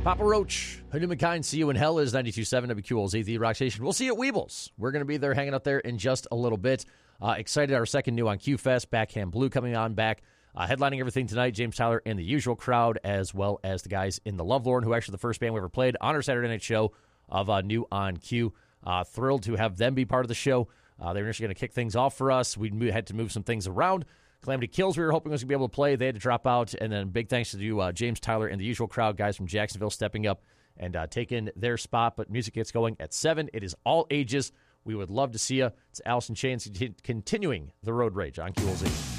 Papa Roach, Humankind, see you in hell is 92.7 WQLZ, the Rock Station. We'll see you at Weebles. We're going to be there hanging out there in just a little bit. Excited, our second New on Q Fest, Backhand Blue coming on back. Headlining everything tonight, James Tyler and the Usual Crowd, as well as the guys in the Lovelorn, who actually the first band we ever played on our Saturday night show of New on Q. Thrilled to have them be part of the show. They were initially going to kick things off for us. We had to move some things around. Calamity Kills, we were hoping was going to be able to play. They had to drop out. And then big thanks to James Tyler and the Usual Crowd, guys from Jacksonville stepping up and taking their spot. But music gets going at 7. It is all ages. We would love to see you. It's Allison Chains continuing the road rage on QLZ.